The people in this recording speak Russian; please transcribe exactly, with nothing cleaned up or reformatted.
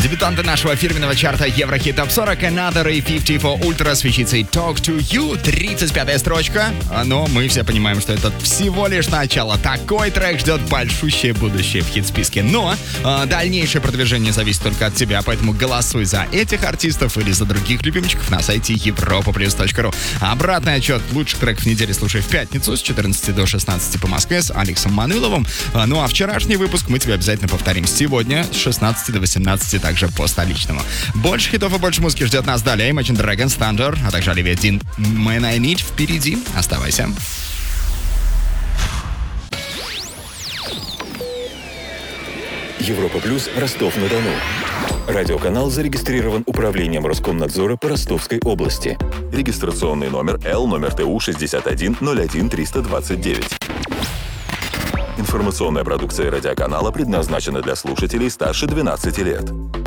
Дебютанты нашего фирменного чарта Еврохит Топ сорок, Another и пятьдесят for Ultra с вещицей Talk to You, тридцать пятая строчка. Но мы все понимаем, что это всего лишь начало. Такой трек ждет большущее будущее в хит-списке. Но э, дальнейшее продвижение зависит только от тебя, поэтому голосуй за этих артистов или за других любимчиков на сайте европа плюс точка ру. Обратный отчет лучших треков недели слушай в пятницу с четырнадцати до шестнадцати по Москве с Алексом Маныловым. Ну а вчерашний выпуск мы тебе обязательно повторим сегодня с шестнадцати до восемнадцати, также по столичному. Больше хитов и больше музыки ждет нас далее. Imagine Dragons, Thunder, а также Оливия Дин, Man I Need впереди. Оставайся. Европа Плюс, Ростов-на-Дону. Радиоканал зарегистрирован Управлением Роскомнадзора по Ростовской области. Регистрационный номер Л, номер Т У шестьдесят один ноль один триста двадцать девять. Информационная продукция радиоканала предназначена для слушателей старше двенадцати лет.